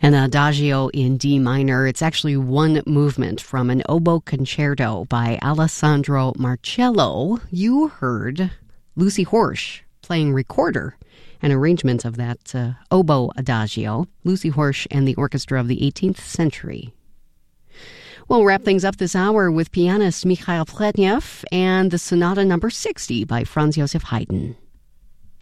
An adagio in D minor. It's actually one movement from an oboe concerto by Alessandro Marcello. You heard Lucy Horsch playing recorder, an arrangement of that oboe adagio. Lucy Horsch and the Orchestra of the 18th Century. We'll wrap things up this hour with pianist Mikhail Pletnev and the Sonata No. 60 by Franz Joseph Haydn.